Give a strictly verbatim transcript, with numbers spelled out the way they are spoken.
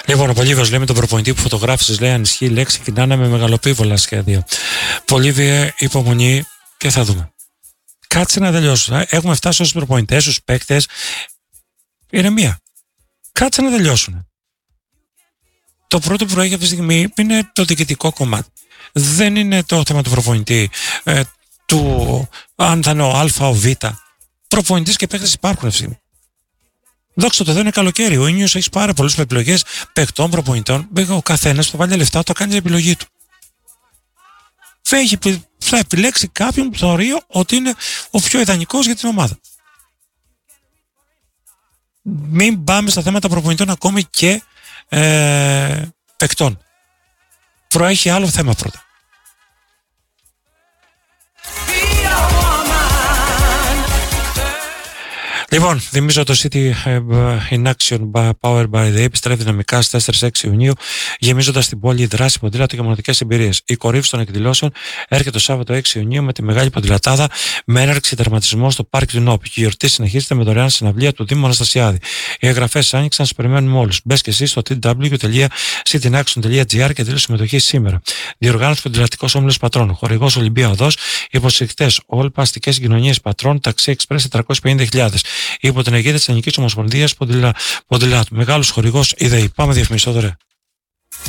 Λοιπόν, ο Πολύβιος λέει με τον προπονητή που φωτογράφησες, λέει αν ισχύει η λέξη, κοινάνε με μεγαλοπίβολα σχέδια. Πολύβιε, υπομονή και θα δούμε. Κάτσε να τελειώσουν. Έχουμε φτάσει στους προπονητές, στους παίκτες. Είναι μία. Κάτσε να τελειώσουν. Το πρώτο που προέχει αυτή τη στιγμή είναι το διοικητικό κομμάτι. Δεν είναι το θέμα του προπονητή, ε, του αν θα είναι ο Α, ο Β. Προπονητής και παίκτες υπάρχουν αυτή τη στιγμή. Δόξα τω Θεώ, είναι καλοκαίρι. Ο Ίνιος έχει πάρα πολλές επιλογές παιχτών, προπονητών. Ο καθένας που βάλει λεφτά το κάνει την επιλογή του. Θα, έχει, θα επιλέξει κάποιον που θεωρεί ότι είναι ο πιο ιδανικός για την ομάδα. Μην πάμε στα θέματα προπονητών ακόμη και ε, παικτών. Προέχει άλλο θέμα πρώτα. Λοιπόν, θυμίζω το City in Action Powered by the επιστρέφει δυναμικά στις τέσσερις έξι Ιουνίου, γεμίζοντας την πόλη δράση, ποδήλατο και μοναδικές εμπειρίες. Η κορύφη των εκδηλώσεων έρχεται το Σάββατο έξι Ιουνίου με τη μεγάλη ποδηλατάδα με έναρξη τερματισμό στο Πάρκ του Νόπ. Η γιορτή συνεχίζεται με δωρεάν συναυλία του Δήμου Αναστασιάδη. Οι εγγραφές άνοιξαν, σας περιμένουμε όλους. Μπες και εσείς στο double-u double-u double-u τελεία cityaction τελεία gr και δήλωση συμμετοχή σήμερα. Διοργάνωση Ποδηλατικός Όμιλος Πατρών. Χορηγός Ολυμπία Οδός. Υποστηρικτές Όλπα, αστικές συγκοινωνίες Πατρών, ταξί εξπρές τετρακόσιες πενήντα χιλιάδες. Υπό την αιγύδα της Ελληνικής Ομοσπονδίας Ποδηλάτου. Μεγάλος χορηγός ΙΔΕΗ. Πάμε διαφημιστό τώρα.